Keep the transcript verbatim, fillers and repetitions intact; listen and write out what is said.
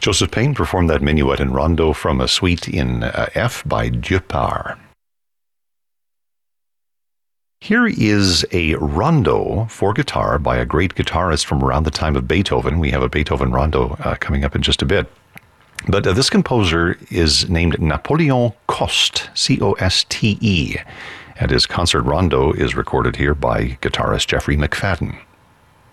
Joseph Payne performed that minuet and rondo from a suite in uh, F by Dieu part. Here is a rondo for guitar by a great guitarist from around the time of Beethoven. We have a Beethoven rondo uh, coming up in just a bit. But uh, this composer is named Napoleon Coste, C O S T E, and his concert rondo is recorded here by guitarist Jeffrey McFadden.